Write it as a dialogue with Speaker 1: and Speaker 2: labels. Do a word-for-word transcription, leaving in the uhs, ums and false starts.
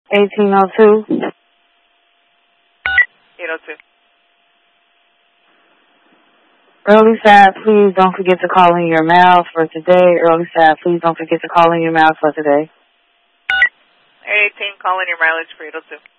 Speaker 1: eighteen oh two.
Speaker 2: eight oh two.
Speaker 1: Early side, please don't forget to call in your mail for today. Early side, please don't forget to call in your mail for today.
Speaker 2: eighteen, call in your mileage for eight oh two.